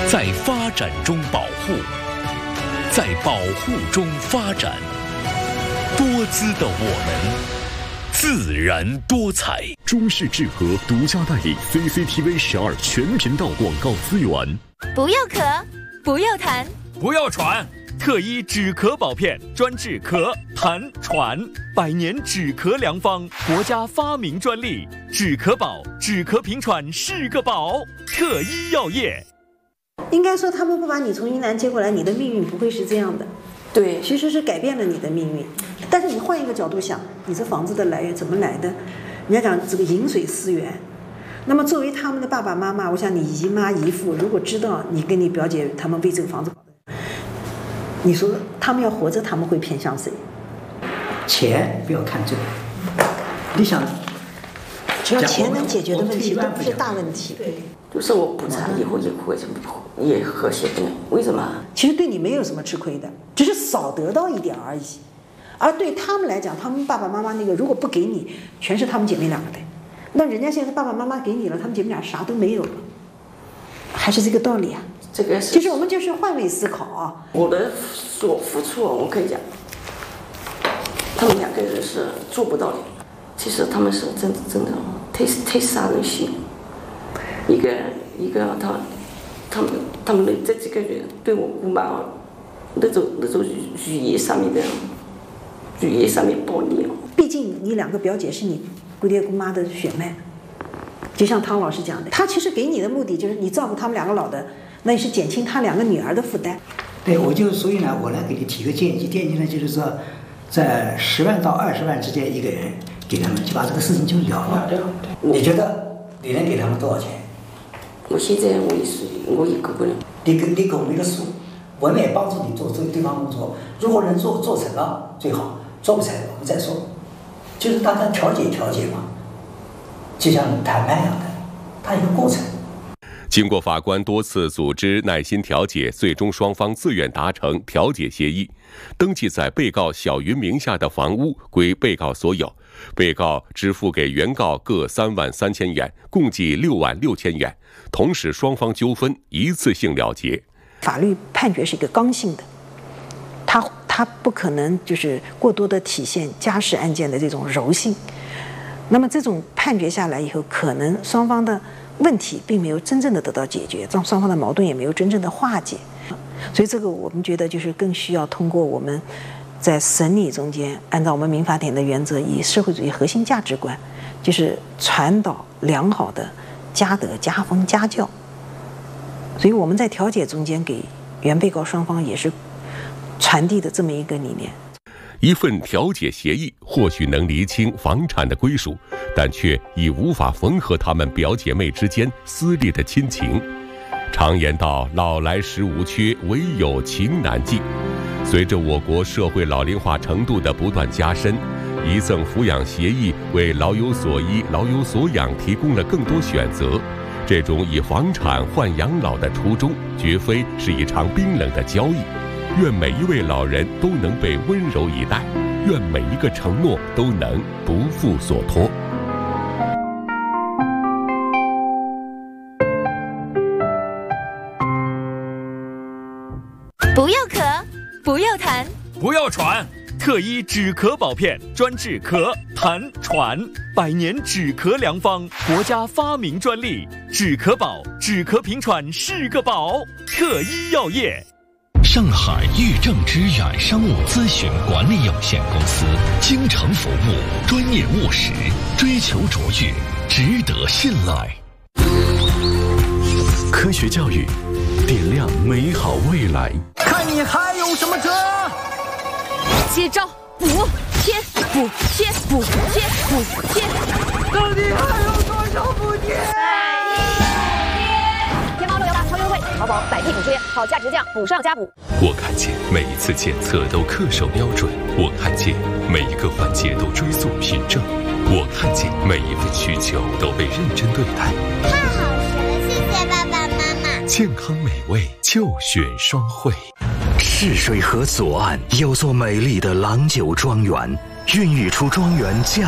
在发展中保护，在保护中发展。多姿的我们，自然多彩。 中视智和独家代理 CCTV 12全频道广告资源。 不要咳，不要痰， 不要喘。特医止咳宝片，专治咳、痰、喘，100年止咳良方，国家发明专利。止咳宝，止咳平喘是个宝。特医药业。 应该说，他们不把你从云南接过来，你的命运不会是这样的。对，其实是改变了你的命运。但是你换一个角度想，你这房子的来源怎么来的？人家讲这个饮水思源。那么作为他们的爸爸妈妈，我想你姨妈姨父如果知道你跟你表姐他们为这个房子搞的，你说他们要活着，他们会偏向谁？ 钱不要看重，你想， 只要钱能解决的问题都不是大问题。对， 就是我补偿以后也和谐不了，为什么？ 其实对你没有什么吃亏的，只是少得到一点而已。而对他们来讲，他们爸爸妈妈那个如果不给你，全是他们姐妹两个的。那人家现在爸爸妈妈给你了，他们姐妹俩啥都没有了，还是这个道理啊。 这个是， 其实我们就是换位思考啊。 我的所付出，我可以讲，他们两个人是做不到的。其实他们是真的太杀人心。一个他们的这几个人对我姑妈那种语言上面暴力。 毕竟你两个表姐是你姑爹姑妈的血脉，就像汤老师讲的，他其实给你的目的就是你照顾他们两个老的，那也是减轻他两个女儿的负担。 对，所以呢，我来给你提个建议，呢就是说，在10万到20万之间一个人给他们，就把这个事情就了了。你觉得你能给他们多少钱？ 我现在我也够不了。 你给我们一个数，我们也帮助你做对方工作。如果能做成了最好，做不成我们再说。就是大家调解嘛，就像谈判一样的，它有一个过程。 经过法官多次组织耐心调解，最终双方自愿达成调解协议。登记在被告小云名下的房屋归被告所有，被告支付给原告各3万3千元，共计6万6千元。同时，双方纠纷一次性了结。 法律判决是一个刚性的，它不可能就是过多的体现家事案件的这种柔性。那么这种判决下来以后，可能双方的问题并没有真正的得到解决，双方的矛盾也没有真正的化解。所以这个我们觉得就是更需要通过我们在审理中间，按照我们民法典的原则，以社会主义核心价值观，就是传导良好的家德、家风、家教。所以我们在调解中间给原被告双方也是传递的这么一个理念。 一份调解协议或许能厘清房产的归属，但却已无法缝合他们表姐妹之间撕裂的亲情。常言道，老来食无缺，唯有情难尽。随着我国社会老龄化程度的不断加深，遗赠抚养协议为老有所依、老有所养提供了更多选择。这种以房产换养老的初衷，绝非是一场冰冷的交易。愿每一位老人都能被温柔以待，愿每一个承诺都能不负所托。 不要咳，不要痰， 不要喘。特医止咳宝片，专治咳、痰、喘，100年止咳良方，国家发明专利。止咳宝，止咳平喘是个宝。特医药业。 上海豫正之远商务咨询管理有限公司，精诚服务，专业务实，追求卓越，值得信赖。 科学教育，点亮美好未来。 看你还有什么辙？ 接招，补贴，补贴，补贴，补贴。 到底还有多少补贴？ 天猫618超优惠，淘宝100币补贴，好价直降，补上加补。 我看见每一次检测都恪守标准，我看见每一个环节都追溯凭证，我看见每一份需求都被认真对待。 太好吃了，谢谢爸爸妈妈。 健康美味就选双汇。 赤水河左岸有座美丽的郎酒庄园，孕育出庄园